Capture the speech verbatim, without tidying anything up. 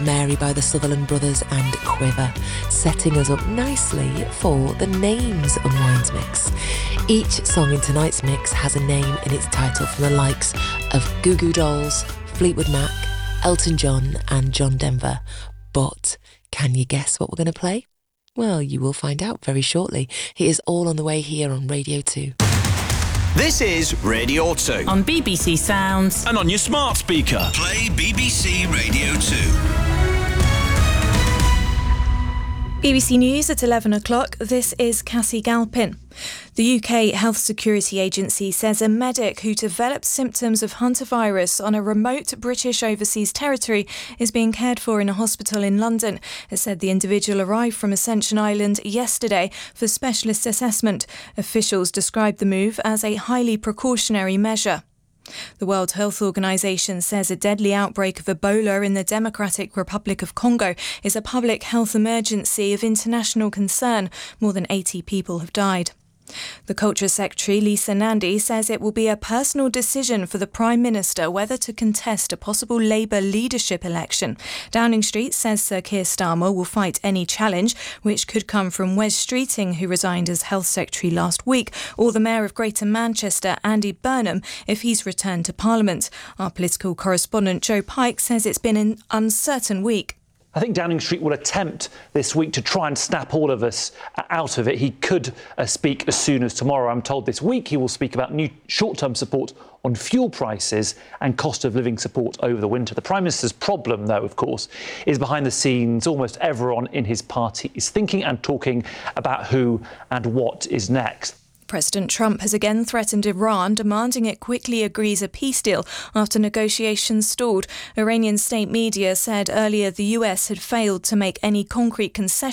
Mary by the Sutherland Brothers and Quiver, setting us up nicely for the Names and Wines mix. Each song in tonight's mix has a name in its title from the likes of Goo Goo Dolls, Fleetwood Mac, Elton John and John Denver. But can you guess what we're going to play? Well, you will find out very shortly. It is all on the way here on Radio two. This is Radio two. On B B C Sounds. And on your smart speaker. Play B B C Radio two. B B C News at eleven o'clock. This is Cassie Galpin. The U K Health Security Agency says a medic who developed symptoms of hantavirus on a remote British overseas territory is being cared for in a hospital in London. It said the individual arrived from Ascension Island yesterday for specialist assessment. Officials described the move as a highly precautionary measure. The World Health Organization says a deadly outbreak of Ebola in the Democratic Republic of Congo is a public health emergency of international concern. More than eighty people have died. The Culture Secretary, Lisa Nandy, says it will be a personal decision for the Prime Minister whether to contest a possible Labour leadership election. Downing Street says Sir Keir Starmer will fight any challenge, which could come from Wes Streeting, who resigned as Health Secretary last week, or the Mayor of Greater Manchester, Andy Burnham, if he's returned to Parliament. Our political correspondent Joe Pike says it's been an uncertain week. I think Downing Street will attempt this week to try and snap all of us out of it. He could uh, speak as soon as tomorrow. I'm told this week he will speak about new short-term support on fuel prices and cost of living support over the winter. The Prime Minister's problem, though, of course, is behind the scenes. Almost everyone in his party is thinking and talking about who and what is next. President Trump has again threatened Iran, demanding it quickly agrees a peace deal after negotiations stalled. Iranian state media said earlier the U S had failed to make any concrete concessions